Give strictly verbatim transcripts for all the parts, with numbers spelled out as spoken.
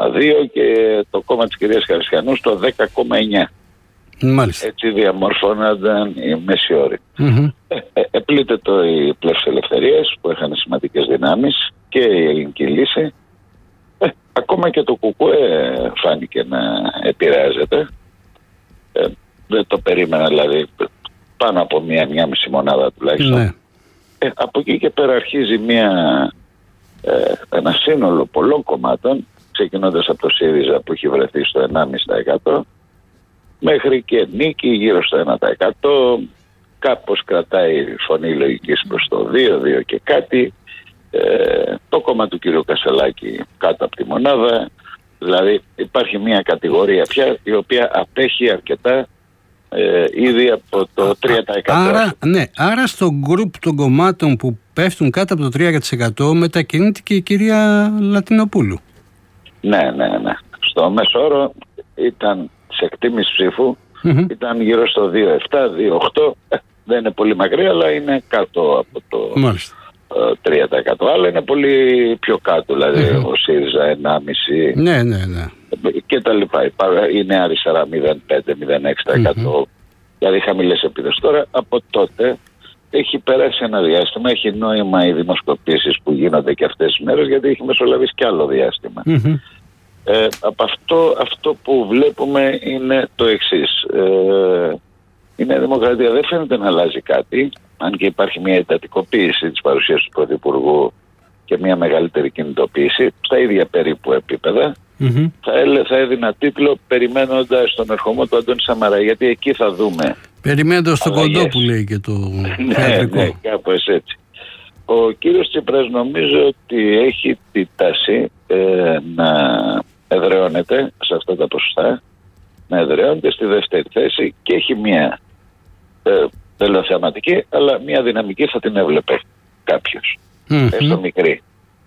κόμμα δύο και το κόμμα της κυρίας Χαρισιανού στο δέκα κόμμα εννιά. Μάλιστα. Έτσι διαμόρφωνονταν οι μέση όροι. Mm-hmm. Ε, ε, επλήττεται το οι πλεύσες ελευθερίες που είχαν σημαντικές δυνάμεις και η Ελληνική Λύση. Ε, ακόμα και το ΚΚΕ φάνηκε να επηρεάζεται. Ε, δεν το περίμενα, δηλαδή πάνω από μία, μία μισή μονάδα τουλάχιστον. Ναι. Ε, από εκεί και πέρα αρχίζει μία, ε, ένα σύνολο πολλών κομμάτων, ξεκινώντας από το ΣΥΡΙΖΑ που έχει βρεθεί στο ενάμιση τοις εκατό μέχρι και Νίκη γύρω στο ένα τοις εκατό, κάπως κρατάει η φωνή λογικής προς το δύο, δύο και κάτι, ε, το κόμμα του κ. Κασελάκη κάτω από τη μονάδα. Δηλαδή υπάρχει μια κατηγορία πια η οποία απέχει αρκετά ε, ήδη από το τρία τοις εκατό. Άρα, ναι, άρα στο γκρουπ των κομμάτων που πέφτουν κάτω από το τρία τοις εκατό μετακινείται και η κυρία Λατινοπούλου. Ναι, ναι, ναι. Στο μέσο όρο ήταν σε εκτίμηση ψήφου, mm-hmm. ήταν γύρω στο δύο επτά, δύο οκτώ. Δεν είναι πολύ μακριά, αλλά είναι κάτω από το Μάλιστα. τρία τοις εκατό. Αλλά είναι πολύ πιο κάτω, δηλαδή mm-hmm. ο ΣΥΡΙΖΑ ενάμιση τοις εκατό. Ναι, ναι, ναι. Και τα λοιπά. Είναι αριστερά μηδέν κόμμα πέντε με μηδέν κόμμα έξι τοις εκατό. Mm-hmm. Δηλαδή χαμηλές επίδοσεις. Τώρα από τότε έχει περάσει ένα διάστημα, έχει νόημα οι δημοσκοπήσεις που γίνονται και αυτές τις μέρες, γιατί έχει μεσολαβήσει κι άλλο διάστημα. Mm-hmm. Ε, από αυτό, αυτό που βλέπουμε είναι το εξής. Ε, η Νέα Δημοκρατία δεν φαίνεται να αλλάζει κάτι, αν και υπάρχει μια εντατικοποίηση της παρουσίας του Πρωθυπουργού και μια μεγαλύτερη κινητοποίηση στα ίδια περίπου επίπεδα. Mm-hmm. Θα, έλε, θα έδινα τίτλο περιμένοντας τον ερχομό του Αντώνη Σαμαρά, γιατί εκεί θα δούμε. Περιμένοντας το κοντό που λέει και το θεατρικό. Ναι, ναι, κάπως έτσι. Ο κύριος Τσίπρας νομίζω ότι έχει τη τάση ε, να εδραιώνεται σε αυτά τα ποσοστά, να εδραιώνεται στη δεύτερη θέση και έχει μια ε, δεν λέω θεαματική, αλλά μια δυναμική θα την έβλεπε κάποιος, mm-hmm. έστω μικρή.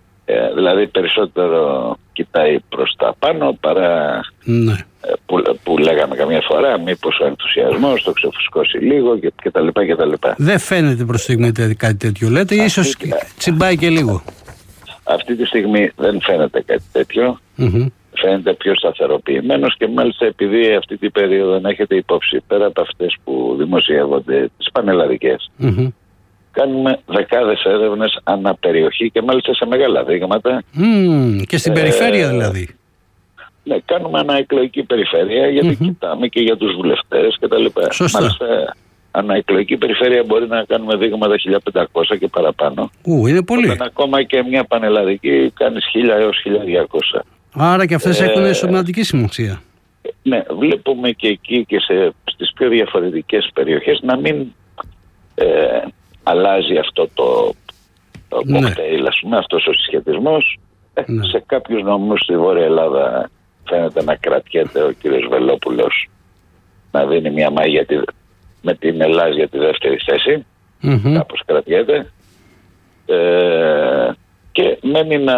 Ε, δηλαδή περισσότερο κοιτάει προς τα πάνω παρά mm-hmm. ε, που, που λέγαμε καμιά φορά, μήπως ο ενθουσιασμός το ξεφουσκώσει λίγο και, και τα λοιπά και τα λοιπά. Δεν φαίνεται προς τη στιγμή κάτι τέτοιο, λέτε, αυτή, ίσως τσιμπάει και λίγο. Αυτή τη στιγμή δεν φαίνεται κάτι τέτοιο. Mm-hmm. Φαίνεται πιο σταθεροποιημένος και μάλιστα επειδή αυτή την περίοδο να έχετε υπόψη, πέρα από αυτές που δημοσιεύονται, τις πανελλαδικές, mm-hmm. κάνουμε δεκάδες έρευνες ανά περιοχή και μάλιστα σε μεγάλα δείγματα. Mm, και στην ε, περιφέρεια δηλαδή. Ναι, κάνουμε αναεκλογική περιφέρεια γιατί mm-hmm. κοιτάμε και για τους βουλευτές και τα λοιπά. Σωστά. Μάλιστα αναεκλογική περιφέρεια μπορεί να κάνουμε δείγματα χίλια πεντακόσια και παραπάνω. Ου, είναι πολύ. Όταν ακόμα και μια πανελλαδική κάνεις χίλια έως χίλια διακόσια. Άρα και αυτές ε, έχουν σωματική σημασία. Ναι, βλέπουμε και εκεί και σε, στις πιο διαφορετικές περιοχές να μην ε, αλλάζει αυτό το, το ναι. κοκτέιλ, ας πούμε, αυτός ο συσχετισμός. Ναι. Σε κάποιους νομούς στη Βόρεια Ελλάδα φαίνεται να κρατιέται ο κύριος Βελόπουλος να δίνει μια μάγια τη, με την Ελλάδα για τη δεύτερη θέση. Mm-hmm. Κάπως κρατιέται. Ε, και μένει να...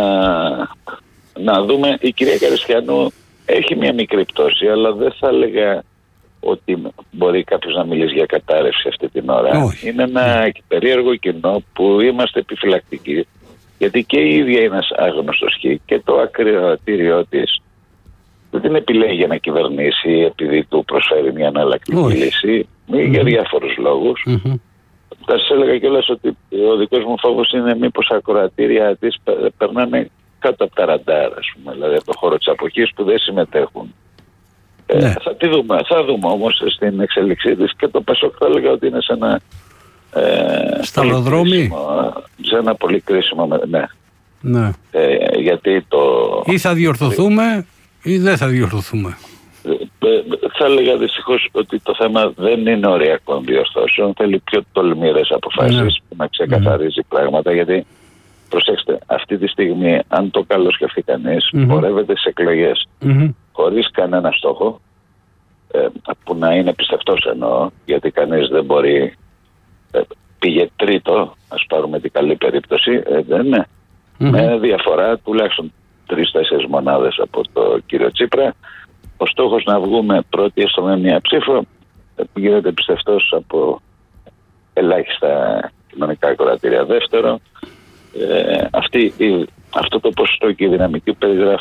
Να δούμε, η κυρία Χαρισιανού έχει μια μικρή πτώση, αλλά δεν θα έλεγα ότι μπορεί κάποιος να μιλήσει για κατάρρευση αυτή την ώρα. Όχι. Είναι ένα περίεργο κοινό που είμαστε επιφυλακτικοί, γιατί και η ίδια είναι ένας άγνωστος χ και το ακροατήριό της δεν την επιλέγει για να κυβερνήσει επειδή του προσφέρει μια εναλλακτική λύση, mm-hmm. για διάφορους λόγους. Mm-hmm. Θα σας έλεγα κιόλας ότι ο δικός μου φόβος είναι μήπως ακροατήρια της περνάνε κάτω από τα ραντάρ, ας πούμε, δηλαδή από το χώρο της αποχής που δεν συμμετέχουν. Ναι. Ε, θα τη δούμε, θα δούμε όμως στην εξέλιξή της και το ΠΑΣΟΚ θα έλεγα ότι είναι σε ένα ε, σταλοδρόμι, σε ένα πολύ κρίσιμο, ναι. Ναι. Ε, γιατί το... Ή θα διορθωθούμε ή δεν θα διορθωθούμε. Ε, ε, θα έλεγα δυστυχώς ότι το θέμα δεν είναι οριακών διορθώσεων, θέλει πιο τολμηρές αποφάσεις, ναι. που να ξεκαθαρίζει ναι. πράγματα, γιατί προσέξτε, αυτή τη στιγμή, αν το καλό σκεφτεί κανείς, mm-hmm. πορεύεται σε εκλογές mm-hmm. χωρίς κανένα στόχο, ε, που να είναι πιστευτός εννοώ, γιατί κανείς δεν μπορεί, ε, πήγε τρίτο, ας πάρουμε την καλή περίπτωση, ε, δεν είναι, mm-hmm. με διαφορά τουλάχιστον τρεις-τέσσερις μονάδες από το κύριο Τσίπρα. Ο στόχος να βγούμε πρώτοι έστω με μια ψήφο, ε, που γίνεται πιστευτός από ελάχιστα κοινωνικά ακροατήρια. Δεύτερο, Ε, αυτή, η, αυτό το ποσοστό και η δυναμική που περιγράφει